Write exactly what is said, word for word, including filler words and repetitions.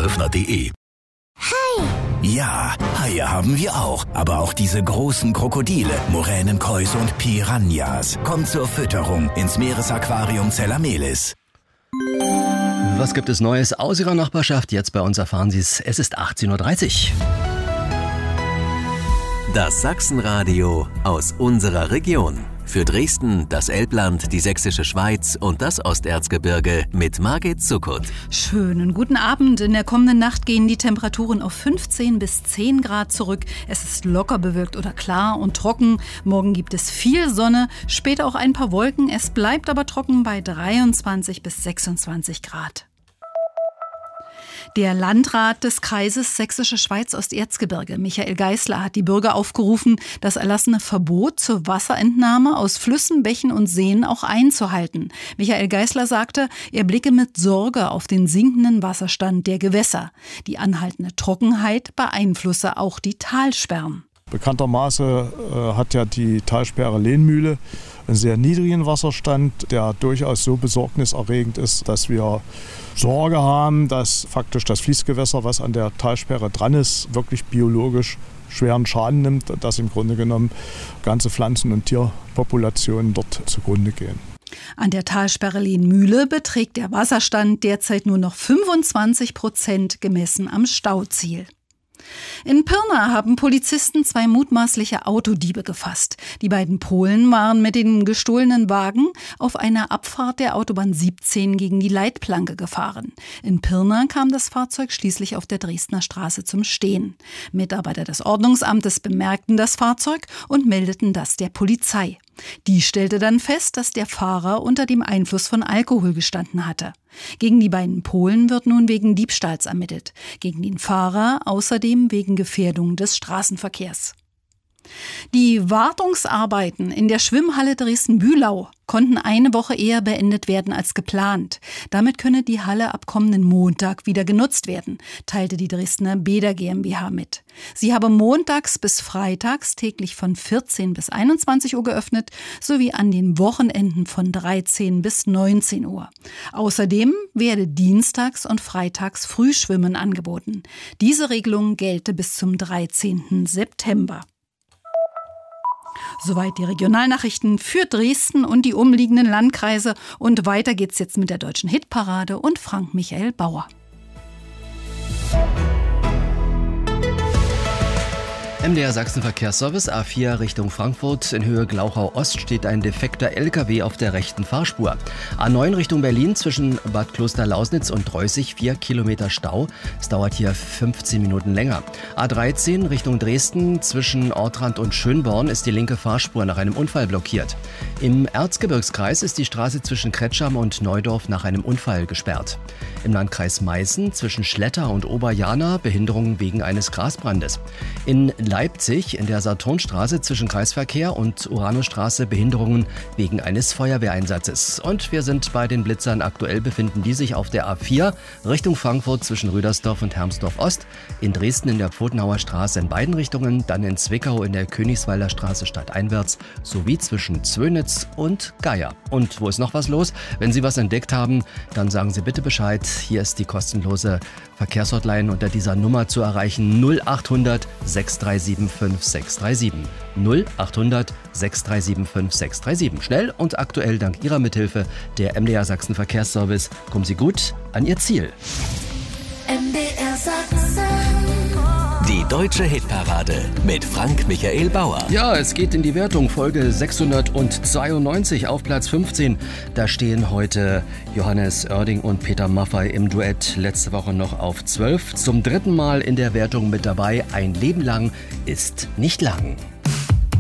wasseröffner punkt de. Hai! Ja, Haie haben wir auch. Aber auch diese großen Krokodile, Moränenkäuse und Piranhas. Kommt zur Fütterung ins Meeresaquarium Zellamelis. Was gibt es Neues aus Ihrer Nachbarschaft? Jetzt bei uns erfahren Sie es. Es ist achtzehn Uhr dreißig. Das Sachsenradio aus unserer Region. Für Dresden, das Elbland, die Sächsische Schweiz und das Osterzgebirge mit Margit Zuckert. Schönen guten Abend. In der kommenden Nacht gehen die Temperaturen auf fünfzehn bis zehn Grad zurück. Es ist locker bewölkt oder klar und trocken. Morgen gibt es viel Sonne, später auch ein paar Wolken. Es bleibt aber trocken bei dreiundzwanzig bis sechsundzwanzig Grad. Der Landrat des Kreises Sächsische Schweiz-Osterzgebirge, Michael Geisler, hat die Bürger aufgerufen, das erlassene Verbot zur Wasserentnahme aus Flüssen, Bächen und Seen auch einzuhalten. Michael Geisler sagte, er blicke mit Sorge auf den sinkenden Wasserstand der Gewässer. Die anhaltende Trockenheit beeinflusse auch die Talsperren. Bekanntermaßen äh, hat ja die Talsperre Lehnmühle einen sehr niedrigen Wasserstand, der durchaus so besorgniserregend ist, dass wir Sorge haben, dass faktisch das Fließgewässer, was an der Talsperre dran ist, wirklich biologisch schweren Schaden nimmt, dass im Grunde genommen ganze Pflanzen- und Tierpopulationen dort zugrunde gehen. An der Talsperre Lehnmühle beträgt der Wasserstand derzeit nur noch fünfundzwanzig Prozent gemessen am Stauziel. In Pirna haben Polizisten zwei mutmaßliche Autodiebe gefasst. Die beiden Polen waren mit dem gestohlenen Wagen auf einer Abfahrt der Autobahn siebzehn gegen die Leitplanke gefahren. In Pirna kam das Fahrzeug schließlich auf der Dresdner Straße zum Stehen. Mitarbeiter des Ordnungsamtes bemerkten das Fahrzeug und meldeten das der Polizei. Die stellte dann fest, dass der Fahrer unter dem Einfluss von Alkohol gestanden hatte. Gegen die beiden Polen wird nun wegen Diebstahls ermittelt, gegen den Fahrer außerdem wegen Gefährdung des Straßenverkehrs. Die Wartungsarbeiten in der Schwimmhalle Dresden-Bühlau konnten eine Woche eher beendet werden als geplant. Damit könne die Halle ab kommenden Montag wieder genutzt werden, teilte die Dresdner Bäder GmbH mit. Sie habe montags bis freitags täglich von vierzehn bis einundzwanzig Uhr geöffnet, sowie an den Wochenenden von dreizehn bis neunzehn Uhr. Außerdem werde dienstags und freitags Frühschwimmen angeboten. Diese Regelung gelte bis zum dreizehnten September. Soweit die Regionalnachrichten für Dresden und die umliegenden Landkreise. Und weiter geht's jetzt mit der deutschen Hitparade und Frank Michael Bauer. M D R Sachsenverkehrsservice A vier Richtung Frankfurt. In Höhe Glauchau Ost steht ein defekter L K W auf der rechten Fahrspur. A neun Richtung Berlin zwischen Bad Kloster-Lausnitz und Dreußig vier Kilometer Stau. Es dauert hier fünfzehn Minuten länger. A dreizehn Richtung Dresden zwischen Ortrand und Schönborn ist die linke Fahrspur nach einem Unfall blockiert. Im Erzgebirgskreis ist die Straße zwischen Kretscham und Neudorf nach einem Unfall gesperrt. Im Landkreis Meißen zwischen Schletter und Oberjana Behinderungen wegen eines Grasbrandes. In Leipzig in der Saturnstraße zwischen Kreisverkehr und Uranusstraße Behinderungen wegen eines Feuerwehreinsatzes. Und wir sind bei den Blitzern. Aktuell befinden die sich auf der A vier Richtung Frankfurt zwischen Rüdersdorf und Hermsdorf Ost, in Dresden in der Pfotenhauer Straße in beiden Richtungen, dann in Zwickau in der Königswalder Straße stadteinwärts sowie zwischen Zwönitz und Geier. Und wo ist noch was los? Wenn Sie was entdeckt haben, dann sagen Sie bitte Bescheid. Hier ist die kostenlose Verkehrshotline unter dieser Nummer zu erreichen: null achthundert sechs drei sieben fünf sechs drei sieben. null achthundert sechs drei sieben fünf sechs drei sieben. Schnell und aktuell dank Ihrer Mithilfe der M D R Sachsen Verkehrsservice. Kommen Sie gut an Ihr Ziel. M D R Sachsen. Die deutsche Hitparade mit Frank Michael Bauer. Ja, es geht in die Wertung. Folge sechshundertzweiundneunzig auf Platz fünfzehn. Da stehen heute Johannes Oerding und Peter Maffay im Duett. Letzte Woche noch auf zwölf. Zum dritten Mal in der Wertung mit dabei. Ein Leben lang ist nicht lang.